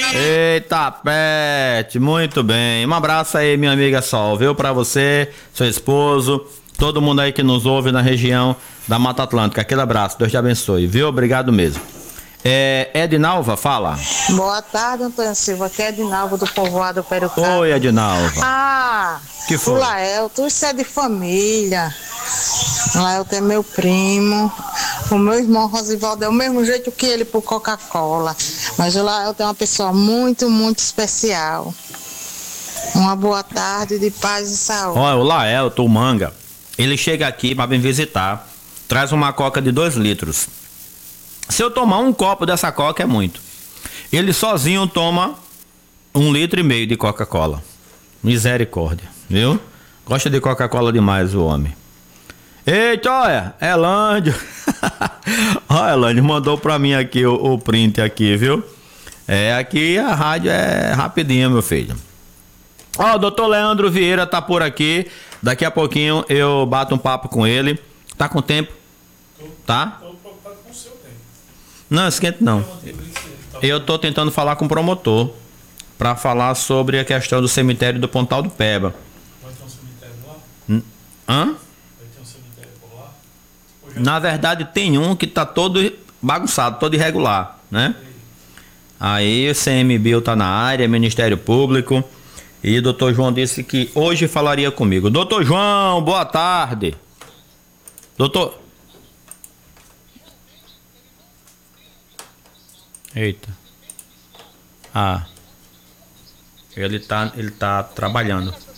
Eita, Pet, muito bem. Um abraço aí, minha amiga Sol, viu? Pra você, seu esposo, todo mundo aí que nos ouve na região da Mata Atlântica. Aquele abraço, Deus te abençoe, viu? Obrigado mesmo. Edinalva, fala. Boa tarde, Antônio Silva. Aqui é Edinalva do povoado Perucá. Oi, Edinalva. Que foi? O Laelto, isso é de família. O Laelto é meu primo. O meu irmão Rosivaldo é o mesmo jeito que ele por Coca-Cola. Mas o Laelto é uma pessoa muito, muito especial. Uma boa tarde de paz e saúde. Olha, o Laelto, o Manga, ele chega aqui para me visitar, traz uma coca de 2 litros. Se eu tomar um copo dessa coca é muito. Ele sozinho toma 1,5 litro de Coca-Cola. Misericórdia, viu? Gosta de Coca-Cola demais o homem. Eita, olha, Elândio. Olha, Elândio mandou pra mim aqui o print aqui, viu? Aqui a rádio é rapidinho, meu filho. Ó, o doutor Leandro Vieira tá por aqui. Daqui a pouquinho eu bato um papo com ele. Tá com tempo? Tá? Tô preocupado com o seu tempo. Não, esquente não. Eu tô tentando falar com o promotor pra falar sobre a questão do cemitério do Pontal do Peba. Vai ter um cemitério lá? Hã? Vai ter um cemitério por lá? Na verdade tem um que tá todo bagunçado, todo irregular, né? Aí o CMBio tá na área, Ministério Público, e o doutor João disse que hoje falaria comigo. Doutor João, boa tarde. Doutor... Eita. Ele tá trabalhando.